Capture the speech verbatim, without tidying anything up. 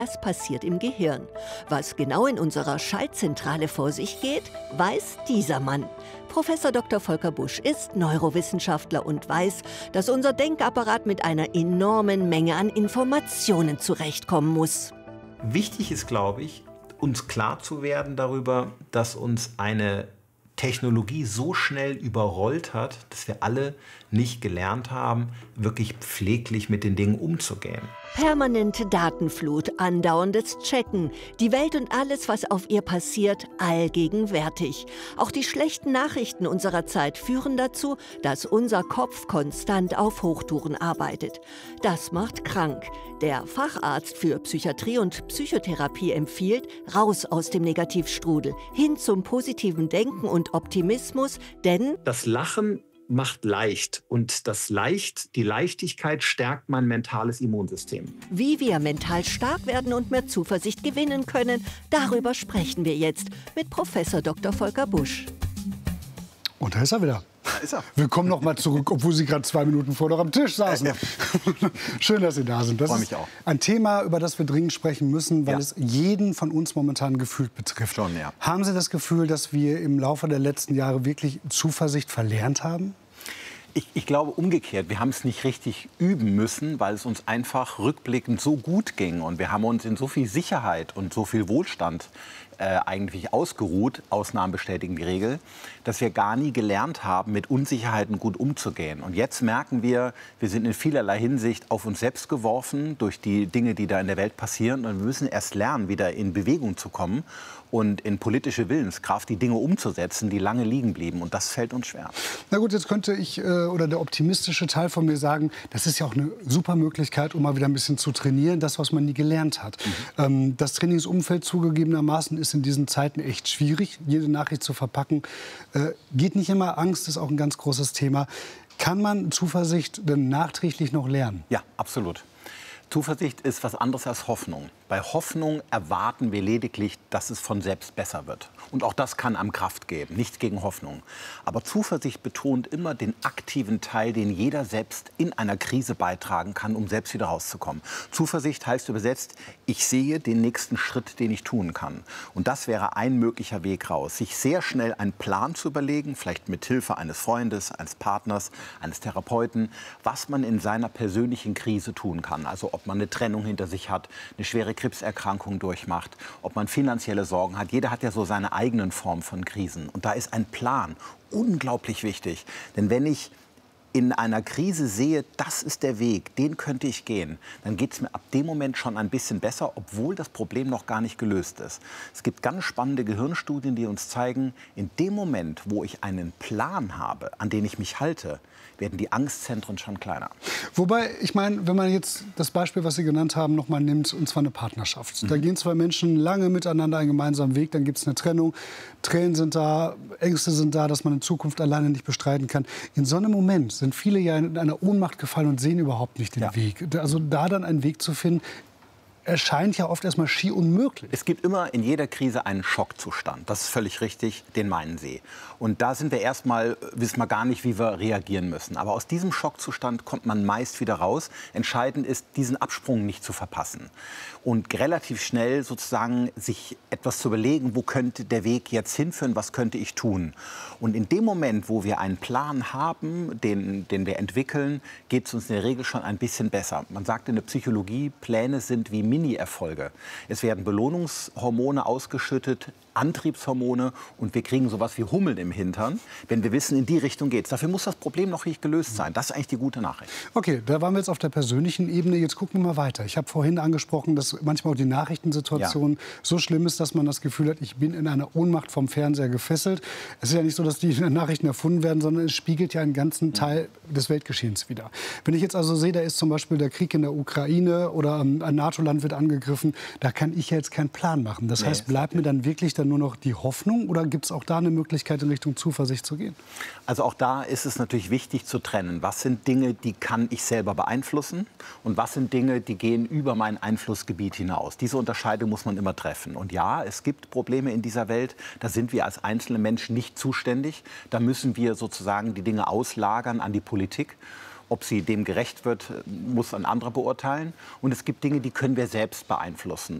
Das passiert im Gehirn. Was genau in unserer Schaltzentrale vor sich geht, weiß dieser Mann. Professor Doktor Volker Busch ist Neurowissenschaftler und weiß, dass unser Denkapparat mit einer enormen Menge an Informationen zurechtkommen muss. Wichtig ist, glaube ich, uns klar zu werden darüber, dass uns eine Technologie so schnell überrollt hat, dass wir alle nicht gelernt haben, wirklich pfleglich mit den Dingen umzugehen. Permanente Datenflut, andauerndes Checken, die Welt und alles, was auf ihr passiert, allgegenwärtig. Auch die schlechten Nachrichten unserer Zeit führen dazu, dass unser Kopf konstant auf Hochtouren arbeitet. Das macht krank. Der Facharzt für Psychiatrie und Psychotherapie empfiehlt, raus aus dem Negativstrudel, hin zum positiven Denken und Optimismus, denn das Lachen macht leicht und das Leicht, die Leichtigkeit stärkt mein mentales Immunsystem. Wie wir mental stark werden und mehr Zuversicht gewinnen können, darüber sprechen wir jetzt mit Professor Doktor Volker Busch. Und da ist er wieder. Da ist er. Willkommen noch mal zurück, obwohl Sie gerade zwei Minuten vor noch am Tisch saßen. Ja. Schön, dass Sie da sind. Das Freue ist mich auch. ein Thema, über das wir dringend sprechen müssen, weil Ja. es jeden von uns momentan gefühlt betrifft. Schon, ja. Haben Sie das Gefühl, dass wir im Laufe der letzten Jahre wirklich Zuversicht verlernt haben? Ich, ich glaube umgekehrt, wir haben es nicht richtig üben müssen, weil es uns einfach rückblickend so gut ging. Und wir haben uns in so viel Sicherheit und so viel Wohlstand äh, eigentlich ausgeruht, Ausnahmen bestätigen die Regel, dass wir gar nie gelernt haben, mit Unsicherheiten gut umzugehen. Und jetzt merken wir, wir sind in vielerlei Hinsicht auf uns selbst geworfen durch die Dinge, die da in der Welt passieren. Und wir müssen erst lernen, wieder in Bewegung zu kommen und in politische Willenskraft die Dinge umzusetzen, die lange liegen blieben. Und das fällt uns schwer. Na gut, jetzt könnte ich äh, oder der optimistische Teil von mir sagen, das ist ja auch eine super Möglichkeit, um mal wieder ein bisschen zu trainieren, das, was man nie gelernt hat. Mhm. Ähm, das Trainingsumfeld zugegebenermaßen ist in diesen Zeiten echt schwierig, jede Nachricht zu verpacken. Äh, geht nicht immer, Angst ist auch ein ganz großes Thema. Kann man Zuversicht denn nachträglich noch lernen? Ja, absolut. Zuversicht ist was anderes als Hoffnung. Bei Hoffnung erwarten wir lediglich, dass es von selbst besser wird. Und auch das kann einem Kraft geben, nichts gegen Hoffnung. Aber Zuversicht betont immer den aktiven Teil, den jeder selbst in einer Krise beitragen kann, um selbst wieder rauszukommen. Zuversicht heißt übersetzt, ich sehe den nächsten Schritt, den ich tun kann. Und das wäre ein möglicher Weg raus. Sich sehr schnell einen Plan zu überlegen, vielleicht mit Hilfe eines Freundes, eines Partners, eines Therapeuten, was man in seiner persönlichen Krise tun kann. Also ob man eine Trennung hinter sich hat, eine schwere Krebserkrankung durchmacht, ob man finanzielle Sorgen hat. Jeder hat ja so seine eigenen Formen von Krisen. Und da ist ein Plan unglaublich wichtig. Denn wenn ich in einer Krise sehe, das ist der Weg, den könnte ich gehen, dann geht es mir ab dem Moment schon ein bisschen besser, obwohl das Problem noch gar nicht gelöst ist. Es gibt ganz spannende Gehirnstudien, die uns zeigen, in dem Moment, wo ich einen Plan habe, an den ich mich halte, werden die Angstzentren schon kleiner. Wobei, ich meine, wenn man jetzt das Beispiel, was Sie genannt haben, noch mal nimmt, und zwar eine Partnerschaft. Mhm. Da gehen zwei Menschen lange miteinander einen gemeinsamen Weg, dann gibt es eine Trennung, Tränen sind da, Ängste sind da, dass man in Zukunft alleine nicht bestreiten kann. In so einem Moment sind viele ja in einer Ohnmacht gefallen und sehen überhaupt nicht den Ja. Weg. Also da dann einen Weg zu finden, erscheint ja oft erstmal schier unmöglich. Es gibt immer in jeder Krise einen Schockzustand. Das ist völlig richtig, den meinen Sie. Und da sind wir erstmal, wissen wir gar nicht, wie wir reagieren müssen. Aber aus diesem Schockzustand kommt man meist wieder raus. Entscheidend ist, diesen Absprung nicht zu verpassen. Und relativ schnell sozusagen sich etwas zu überlegen, wo könnte der Weg jetzt hinführen, was könnte ich tun. Und in dem Moment, wo wir einen Plan haben, den, den wir entwickeln, geht es uns in der Regel schon ein bisschen besser. Man sagt in der Psychologie, Pläne sind wie Mini-Erfolge. Es werden Belohnungshormone ausgeschüttet, Antriebshormone und wir kriegen sowas wie Hummeln im Hintern, wenn wir wissen, in die Richtung geht's. Dafür muss das Problem noch nicht gelöst sein. Das ist eigentlich die gute Nachricht. Okay, da waren wir jetzt auf der persönlichen Ebene. Jetzt gucken wir mal weiter. Ich habe vorhin angesprochen, dass manchmal auch die Nachrichtensituation ja. so schlimm ist, dass man das Gefühl hat, ich bin in einer Ohnmacht vom Fernseher gefesselt. Es ist ja nicht so, dass die Nachrichten erfunden werden, sondern es spiegelt ja einen ganzen Teil des Weltgeschehens wider. Wenn ich jetzt also sehe, da ist zum Beispiel der Krieg in der Ukraine oder ein NATO-Land wird angegriffen, da kann ich ja jetzt keinen Plan machen. Das Nee, heißt, bleibt mir dann wirklich dann nur noch die Hoffnung oder gibt es auch da eine Möglichkeit, in Richtung Zuversicht zu gehen? Also auch da ist es natürlich wichtig zu trennen. Was sind Dinge, die kann ich selber beeinflussen und was sind Dinge, die gehen über mein Einflussgebiet hinaus. Diese Unterscheidung muss man immer treffen. Und ja, es gibt Probleme in dieser Welt, da sind wir als einzelne Menschen nicht zuständig. Da müssen wir sozusagen die Dinge auslagern an die Politik. Ob sie dem gerecht wird, muss ein anderer beurteilen. Und es gibt Dinge, die können wir selbst beeinflussen.